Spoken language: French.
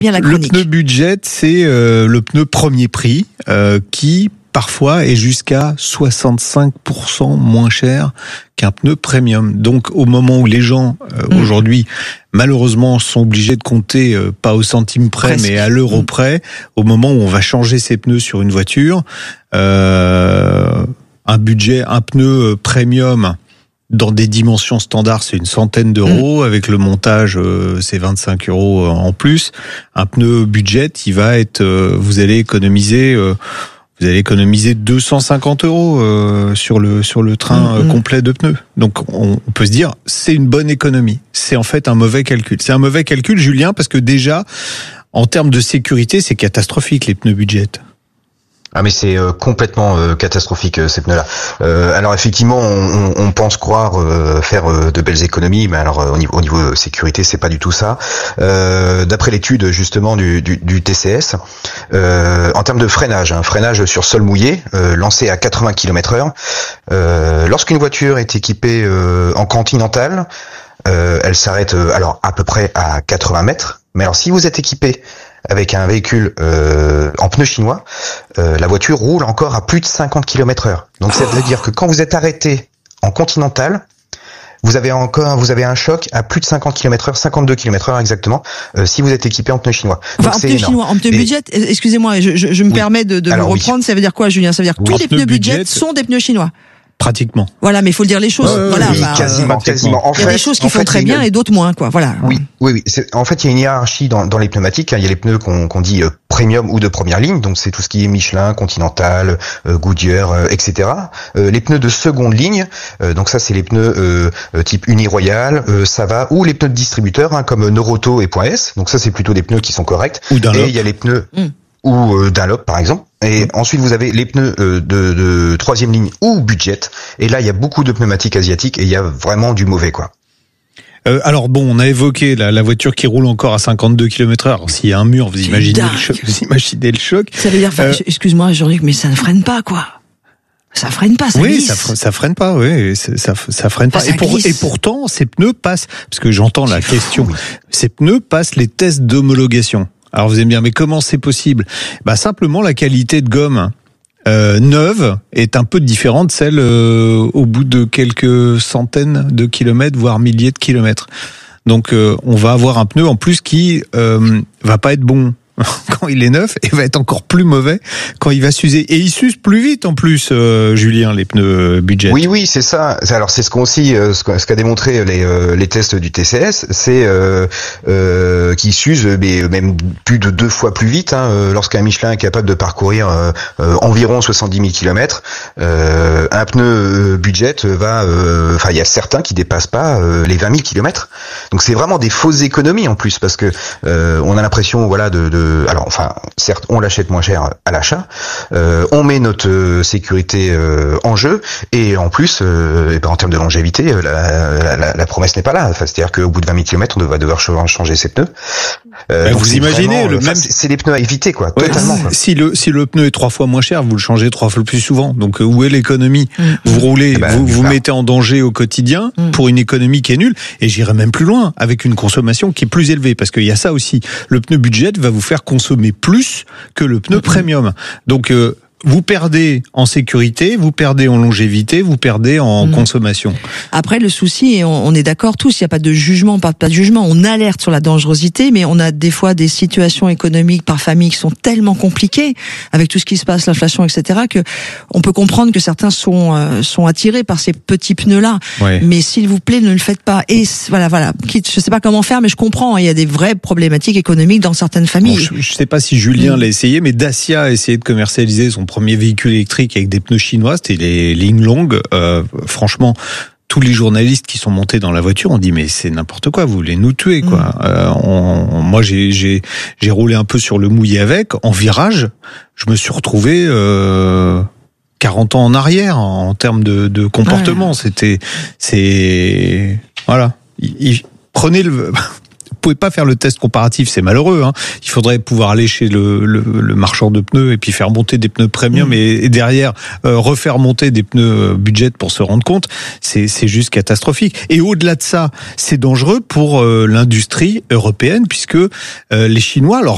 Bien la chronique. Le pneu budget, c'est le pneu premier prix qui parfois est jusqu'à 65% moins cher qu'un pneu premium. Donc au moment où les gens aujourd'hui malheureusement sont obligés de compter pas au centime près presque, mais à l'euro près, au moment où on va changer ses pneus sur une voiture, un pneu premium dans des dimensions standards, c'est une centaine d'euros. Avec le montage, c'est 25 euros en plus. Un pneu budget, il va être, vous allez économiser 250 euros sur le train complet de pneus. Donc on peut se dire, c'est une bonne économie. C'est en fait un mauvais calcul. C'est un mauvais calcul, Julien, parce que déjà, en termes de sécurité, c'est catastrophique les pneus budget. Ah mais c'est complètement catastrophique ces pneus-là. Alors effectivement, on pense croire faire de belles économies, mais alors au niveau sécurité, c'est pas du tout ça. D'après l'étude justement du TCS, en termes de freinage, freinage sur sol mouillé, lancé à 80 km/h, lorsqu'une voiture est équipée en Continental, elle s'arrête alors à peu près à 80 mètres. Mais alors si vous êtes équipé avec un véhicule en pneus chinois, la voiture roule encore à plus de 50 km/h. Donc ça veut dire que quand vous êtes arrêté en Continental, vous avez un choc à plus de 50 km/h, 52 km/h exactement, si vous êtes équipé en pneus chinois. Donc c'est énorme. En pneus budget, excusez-moi, je me permets de vous reprendre, ça veut dire quoi, Julien? Ça veut dire que tous les pneus budget sont des pneus chinois? Pratiquement. Voilà, mais il faut le dire les choses. Voilà, quasiment. Il y a des choses qui font très bien et d'autres moins, quoi. Voilà. Oui. En fait, il y a une hiérarchie dans les pneumatiques. Il y a les pneus qu'on dit premium ou de première ligne. Donc, c'est tout ce qui est Michelin, Continental, Goodyear, etc. Les pneus de seconde ligne. Donc, ça, c'est les pneus type Uniroyal, Sava, ou les pneus de distributeurs, comme Noroto et .S. Donc, ça, c'est plutôt des pneus qui sont corrects. Ou Dunlop. Et il y a les pneus ou Dunlop, par exemple. Et ensuite, vous avez les pneus de troisième ligne ou budget. Et là, il y a beaucoup de pneumatiques asiatiques et il y a vraiment du mauvais, quoi. Alors bon, on a évoqué la voiture qui roule encore à 52 km/h. Alors, s'il y a un mur, vous imaginez le choc. Ça veut dire, excuse-moi, Jean-Luc, mais ça ne freine pas, quoi. Ça freine pas, ça glisse. Oui, ça freine pas, oui. Ça freine pas. Et pourtant, ces pneus passent, parce que j'entends la question, ces pneus passent les tests d'homologation. Alors vous allez me dire, mais comment c'est possible? Simplement la qualité de gomme neuve est un peu différente de celle au bout de quelques centaines de kilomètres, voire milliers de kilomètres. Donc on va avoir un pneu en plus qui va pas être bon quand il est neuf et va être encore plus mauvais quand il va s'user. Et il s'use plus vite en plus, Julien, les pneus budget. Oui, c'est ça. Alors c'est ce qu'a démontré les tests du TCS, c'est qu'ils s'usent mais même plus de 2 fois plus vite. Lorsqu'un Michelin est capable de parcourir environ 70 000 km, un pneu budget va, il y a certains qui dépassent pas les 20 000 km. Donc c'est vraiment des fausses économies en plus, parce que on a l'impression certes, on l'achète moins cher à l'achat, on met notre sécurité en jeu, et en plus, en termes de longévité, la promesse n'est pas là. C'est-à-dire qu'au bout de 20 000 km, on va devoir changer ses pneus. Vous imaginez c'est des pneus à éviter, quoi. Totalement. Quoi. Si le pneu est 3 fois moins cher, vous le changez 3 fois plus souvent. Donc où est l'économie? Vous roulez, vous mettez en danger au quotidien pour une économie qui est nulle. Et j'irai même plus loin, avec une consommation qui est plus élevée, parce qu'il y a ça aussi. Le pneu budget va vous faire consommer plus que le pneu premium. Donc vous perdez en sécurité, vous perdez en longévité, vous perdez en consommation. Après, le souci, et on est d'accord tous, il n'y a pas de jugement, pas de jugement, on alerte sur la dangerosité, mais on a des fois des situations économiques par famille qui sont tellement compliquées, avec tout ce qui se passe, l'inflation, etc., que on peut comprendre que certains sont attirés par ces petits pneus-là. Ouais. Mais s'il vous plaît, ne le faites pas. Et voilà. Je sais pas comment faire, mais je comprends. Il y a des vraies problématiques économiques dans certaines familles. Bon, je sais pas si Julien l'a essayé, mais Dacia a essayé de commercialiser son premier véhicule électrique avec des pneus chinois, c'était les Linglong. Franchement, tous les journalistes qui sont montés dans la voiture ont dit mais c'est n'importe quoi, vous voulez nous tuer quoi. Moi j'ai roulé un peu sur le mouillé avec, en virage, je me suis retrouvé 40 ans en arrière en termes de comportement. Voilà. Prenez le. Vous pouvez pas faire le test comparatif, c'est malheureux. Il faudrait pouvoir aller chez le marchand de pneus et puis faire monter des pneus premium et derrière refaire monter des pneus budget pour se rendre compte. C'est juste catastrophique. Et au-delà de ça, c'est dangereux pour l'industrie européenne puisque les Chinois, alors